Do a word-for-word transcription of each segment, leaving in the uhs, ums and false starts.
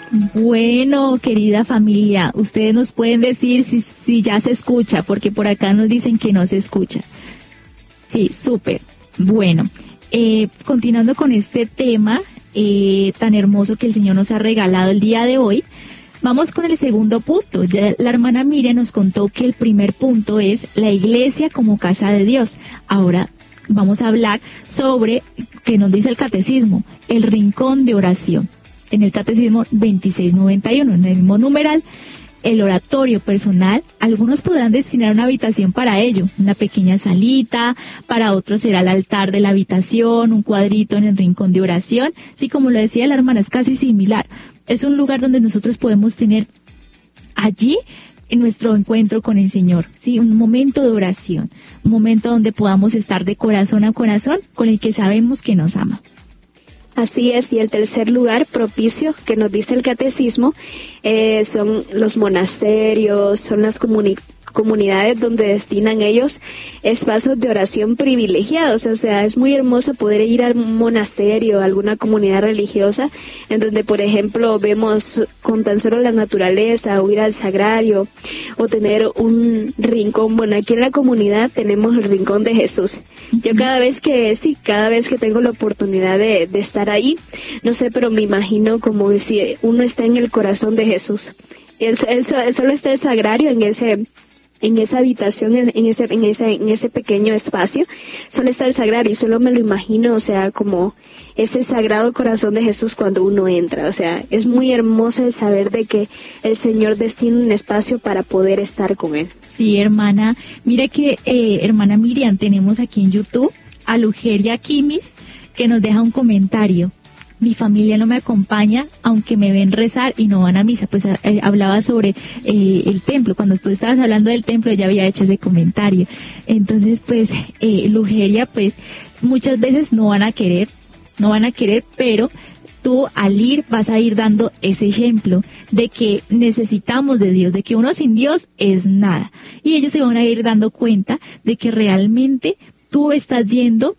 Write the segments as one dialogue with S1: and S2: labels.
S1: Bueno, querida familia, ustedes nos pueden decir si, si ya se escucha, porque por acá nos dicen que no se escucha. Sí, súper. Bueno, eh, continuando con este tema eh, tan hermoso que el Señor nos ha regalado el día de hoy, vamos con el segundo punto. Ya la hermana Miriam nos contó que el primer punto es la iglesia como casa de Dios. Ahora vamos a hablar sobre, que nos dice el catecismo, el rincón de oración. En el catecismo veintiséis noventa y uno, en el mismo numeral, el oratorio personal, algunos podrán destinar una habitación para ello, una pequeña salita, para otros será el altar de la habitación, un cuadrito en el rincón de oración. Sí, como lo decía la hermana, es casi similar. Es un lugar donde nosotros podemos tener allí en nuestro encuentro con el Señor, sí, un momento de oración, un momento donde podamos estar de corazón a corazón con el que sabemos que nos ama.
S2: Así es, y el tercer lugar propicio que nos dice el catecismo eh, son los monasterios, son las comuni- comunidades donde destinan ellos espacios de oración privilegiados. O sea, es muy hermoso poder ir al monasterio, a alguna comunidad religiosa, en donde, por ejemplo, vemos con tan solo la naturaleza, o ir al sagrario, o tener un rincón. Bueno, aquí en la comunidad tenemos el rincón de Jesús. Yo cada vez que, sí, cada vez que tengo la oportunidad de, de estar ahí, no sé, pero me imagino como si uno está en el corazón de Jesús. Él, él, él solo está el sagrario en ese en esa habitación, en, en ese en ese en ese pequeño espacio, solo está el sagrario y solo me lo imagino, o sea, como ese sagrado corazón de Jesús cuando uno entra. O sea, es muy hermoso el saber de que el Señor destina un espacio para poder estar con Él.
S1: Sí, hermana, mire que, eh, hermana Miriam, tenemos aquí en YouTube a Lugeria Kimis, que nos deja un comentario. Mi familia no me acompaña, aunque me ven rezar y no van a misa. Pues eh, hablaba sobre eh, el templo. Cuando tú estabas hablando del templo, ella había hecho ese comentario. Entonces, pues, eh, Lugeria, pues, muchas veces no van a querer, no van a querer, pero tú al ir vas a ir dando ese ejemplo de que necesitamos de Dios, de que uno sin Dios es nada. Y ellos se van a ir dando cuenta de que realmente tú estás yendo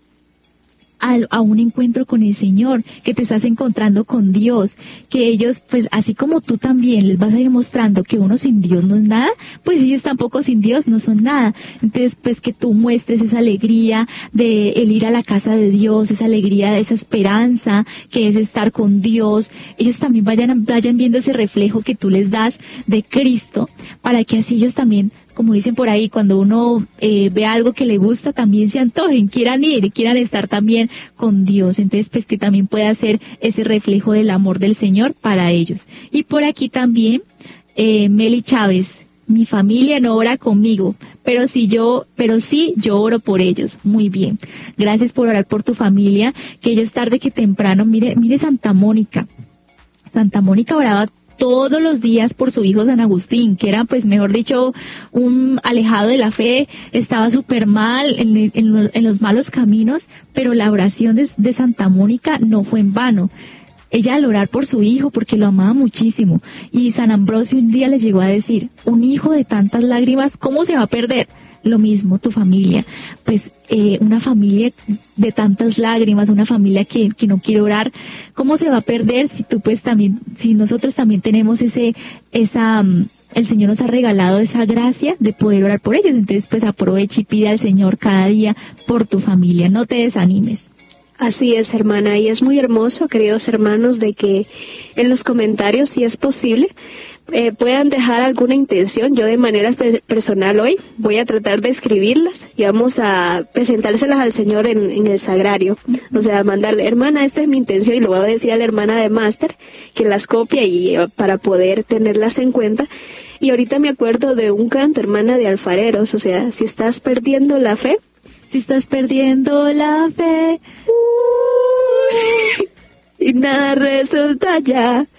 S1: A, a un encuentro con el Señor, que te estás encontrando con Dios, que ellos, pues así como tú también les vas a ir mostrando que uno sin Dios no es nada, pues ellos tampoco sin Dios no son nada. Entonces, pues que tú muestres esa alegría de el ir a la casa de Dios, esa alegría, esa esperanza que es estar con Dios. Ellos también vayan, vayan viendo ese reflejo que tú les das de Cristo, para que así ellos también, como dicen por ahí, cuando uno eh, ve algo que le gusta, también se antojen, quieran ir y quieran estar también con Dios. Entonces, pues que también pueda ser ese reflejo del amor del Señor para ellos. Y por aquí también, eh, Meli Chávez, mi familia no ora conmigo, pero sí yo, pero sí yo oro por ellos. Muy bien. Gracias por orar por tu familia, que ellos tarde que temprano, mire, mire Santa Mónica. Santa Mónica oraba todos los días por su hijo San Agustín, que era, pues, mejor dicho, un alejado de la fe, estaba súper mal, en, en, en los malos caminos, pero la oración de, de Santa Mónica no fue en vano. Ella al orar por su hijo, porque lo amaba muchísimo, y San Ambrosio un día le llegó a decir, un hijo de tantas lágrimas, ¿cómo se va a perder? Lo mismo tu familia, pues eh, una familia de tantas lágrimas, una familia que, que no quiere orar, ¿cómo se va a perder si tú pues también, si nosotros también tenemos ese, esa, um, el Señor nos ha regalado esa gracia de poder orar por ellos? Entonces pues aprovecha y pide al Señor cada día por tu familia, no te desanimes.
S2: Así es, hermana, y es muy hermoso, queridos hermanos, de que en los comentarios, si es posible, eh, puedan dejar alguna intención. Yo de manera pe- personal hoy voy a tratar de escribirlas y vamos a presentárselas al Señor en, en el sagrario. O sea, mandarle, hermana, esta es mi intención, y lo voy a decir a la hermana de máster que las copie y eh, para poder tenerlas en cuenta. Y ahorita me acuerdo de un canto, hermana, de alfareros, o sea, si estás perdiendo la fe,
S1: Si estás perdiendo la fe,
S2: uh, y nada resulta ya,